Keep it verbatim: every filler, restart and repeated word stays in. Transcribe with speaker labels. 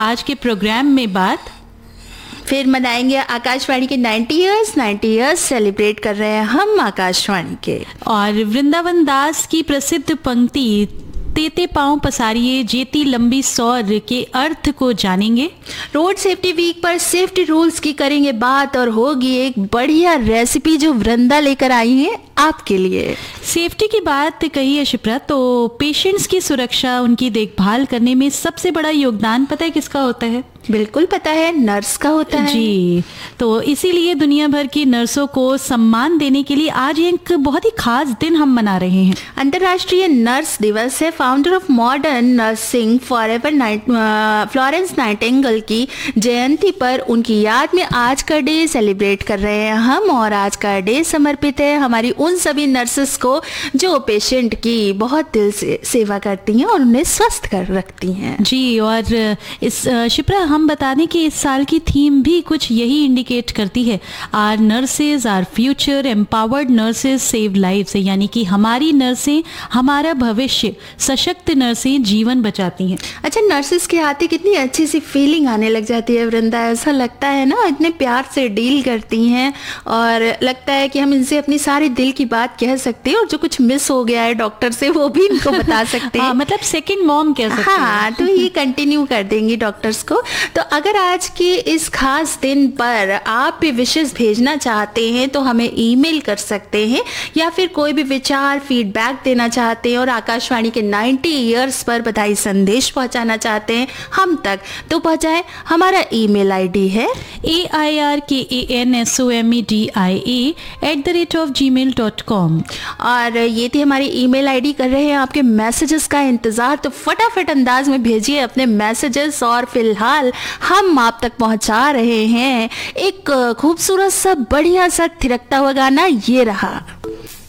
Speaker 1: आज के प्रोग्राम में बात
Speaker 2: फिर मनाएंगे आकाशवाणी के नब्बे इयर्स नब्बे इयर्स सेलिब्रेट कर रहे हैं हम आकाशवाणी के।
Speaker 1: और वृंदावन दास की प्रसिद्ध पंक्ति तेते पांव पसारिए जेती लंबी सौर के अर्थ को जानेंगे।
Speaker 2: रोड सेफ्टी वीक पर सेफ्टी रूल्स की करेंगे बात और होगी एक बढ़िया रेसिपी जो वृंदा लेकर आई है आपके लिए।
Speaker 1: सेफ्टी की बात कही है शिप्रा, तो पेशेंट्स की सुरक्षा, उनकी देखभाल करने में सबसे बड़ा योगदान पता है किसका होता है?
Speaker 2: बिल्कुल पता है, नर्स का होता है
Speaker 1: जी। तो इसीलिए दुनिया भर की नर्सों को सम्मान देने के लिए आज एक बहुत ही खास दिन हम मना रहे हैं।
Speaker 2: अंतर्राष्ट्रीय नर्स दिवस है। Founder of modern nursing forever Florence Nightingale की जयंती पर उनकी याद में आज का डे सेलिब्रेट कर रहे हैं हम। और आज का डे समर्पित है हमारी उन सभी नर्सेस को जो पेशेंट की बहुत दिल से सेवा करती हैं और उन्हें स्वस्थ कर रखती हैं।
Speaker 1: जी। और इस शिप्रा हम बता दें कि इस साल की थीम भी कुछ यही इंडिकेट करती है, are nurses are future, empowered nurses save lives, यानी कि हमारी नर्सें हमारा भविष्य, सशक्त नर्सें जीवन बचाती हैं।
Speaker 2: अच्छा, नर्सेज के आते कितनी अच्छी सी फीलिंग आने लग जाती है वृंदा, ऐसा लगता है ना इतने प्यार से डील करती हैं और लगता है कि हम इनसे अपनी सारी दिल की बात कह सकते हैं और जो कुछ मिस हो गया है डॉक्टर से वो भी इनको बता सकते हैं।
Speaker 1: हाँ, मतलब सेकंड मॉम कह सकते हैं।
Speaker 2: हाँ, तो ये कंटिन्यू कर देंगी डॉक्टर्स को। तो अगर आज के इस खास दिन पर आप भी विशेष भेजना चाहते हैं तो हमें ईमेल कर सकते हैं, या फिर कोई भी विचार फीडबैक देना चाहते हैं और आकाशवाणी के नब्बे इयर्स पर बधाई संदेश पहुंचाना चाहते हैं हम तक, तो पहुंचाएं। हमारा ईमेल आईडी है
Speaker 1: ए आई आर के A N S O M E D I A at the rate of ji mail dot com.
Speaker 2: और ये थी हमारी ईमेल आईडी। कर रहे हैं आपके मैसेजेस का इंतजार, तो फटाफट अंदाज में भेजिए अपने मैसेजेस। और फिलहाल हम आप तक पहुंचा रहे हैं एक खूबसूरत सा बढ़िया सा थिरकता हुआ गाना, ये रहा।